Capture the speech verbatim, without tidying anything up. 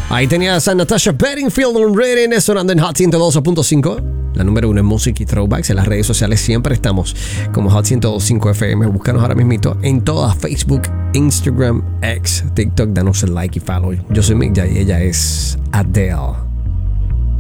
Ahí tenías a Natasha Bedingfield on Reading sonando en Hot ciento doce punto cinco. La número uno en música y throwbacks. En las redes sociales siempre estamos como Hot ciento doce punto cinco F M. Búscanos ahora mismito en todas: Facebook, Instagram, X, TikTok. Danos el like y follow. Yo soy Mick Jagger y ella es Adele.